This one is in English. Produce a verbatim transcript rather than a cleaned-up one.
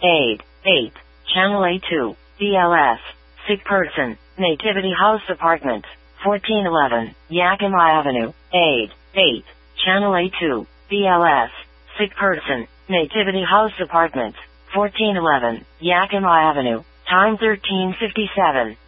aid, eight. Channel A two, B L S, sick person, Nativity House Apartments, fourteen eleven, Yakima Avenue, aid, eight. Channel A two, B L S, sick person, Nativity House Apartments, fourteen eleven, Yakima Avenue, time thirteen fifty-seven.